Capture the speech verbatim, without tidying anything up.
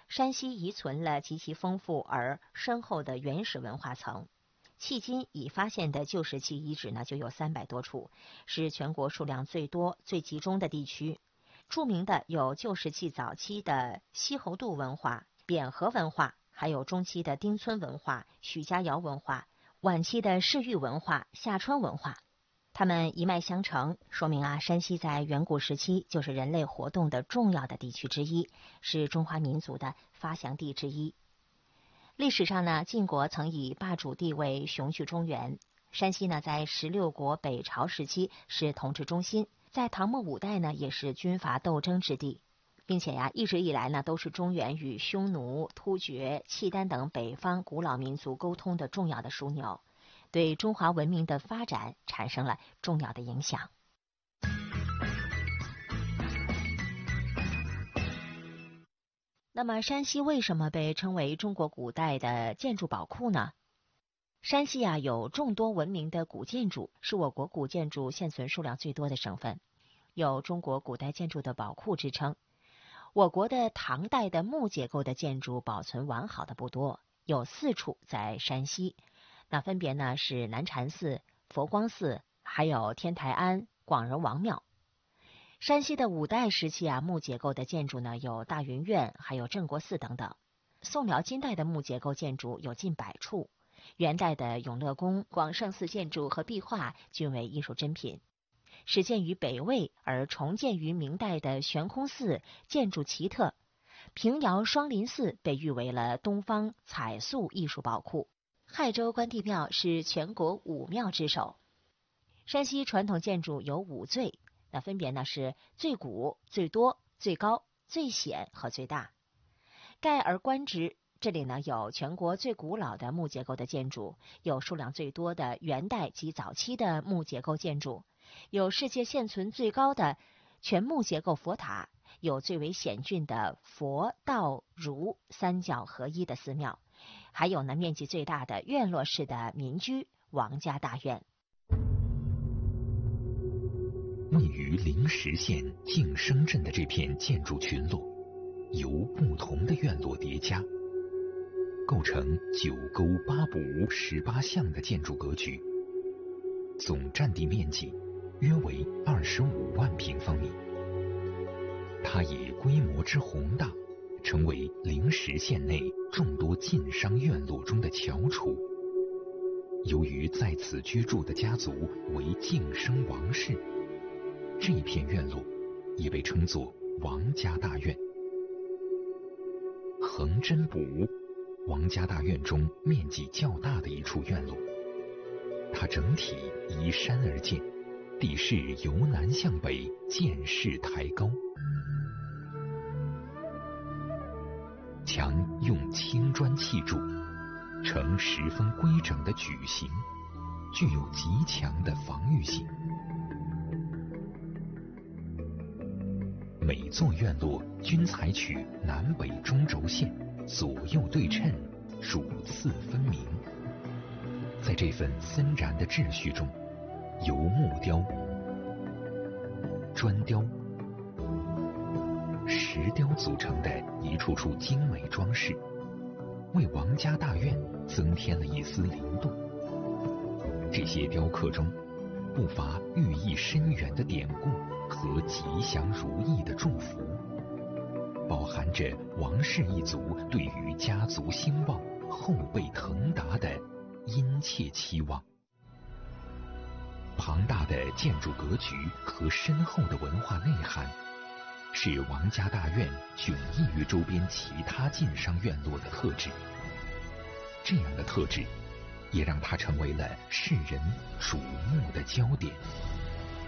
山西遗存了极其丰富而深厚的原始文化层。迄今已发现的旧石器遗址呢就有三百多处，是全国数量最多、最集中的地区。著名的有旧石器早期的西侯渡文化、汴河文化，还有中期的丁村文化、许家窑文化，晚期的世域文化、夏川文化。它们一脉相承，说明啊，山西在远古时期就是人类活动的重要的地区之一，是中华民族的发祥地之一。历史上呢，晋国曾以霸主地位雄踞中原，山西呢在十六国北朝时期是统治中心，在唐末五代呢也是军阀斗争之地，并且呀一直以来呢都是中原与匈奴、突厥、契丹等北方古老民族沟通的重要的枢纽，对中华文明的发展产生了重要的影响。那么山西为什么被称为中国古代的建筑宝库呢？山西啊有众多闻名的古建筑，是我国古建筑现存数量最多的省份，有中国古代建筑的宝库之称。我国的唐代的木结构的建筑保存完好的不多，有四处在山西，那分别呢是南禅寺、佛光寺，还有天台庵、广仁王庙。山西的五代时期啊，木结构的建筑呢有大云院，还有镇国寺等等。宋辽金代的木结构建筑有近百处，元代的永乐宫、广胜寺建筑和壁画均为艺术珍品。始建于北魏而重建于明代的悬空寺建筑奇特，平遥双林寺被誉为了东方彩塑艺术宝库。亥州关帝庙是全国五庙之首。山西传统建筑有五最，那分别呢是最古、最多、最高、最显和最大。盖而观之，这里呢有全国最古老的木结构的建筑，有数量最多的元代及早期的木结构建筑，有世界现存最高的全木结构佛塔，有最为险峻的佛道儒三教合一的寺庙，还有呢面积最大的院落式的民居王家大院。 位于灵石县晋升镇的这片建筑群落，由不同的院落叠加，构成九沟八补十八巷的建筑格局，总占地面积约为二十五万平方米。它以规模之宏大，成为灵石县内众多晋商院落中的翘楚。由于在此居住的家族为晋升王室，这片院落也被称作王家大院。横针堡，王家大院中面积较大的一处院落，它整体依山而建，地势由南向北渐势抬高，墙用青砖砌筑，呈十分规整的矩形，具有极强的防御性。每座院落均采取南北中轴线，左右对称，主次分明。在这份森然的秩序中，由木雕、砖雕、石雕组成的一处处精美装饰，为王家大院增添了一丝灵动。这些雕刻中不乏寓意深远的典故和吉祥如意的祝福，饱含着王氏一族对于家族兴旺、后辈腾达的殷切期望。庞大的建筑格局和深厚的文化内涵，是王家大院迥异于周边其他晋商院落的特质。这样的特质，也让它成为了世人瞩目的焦点。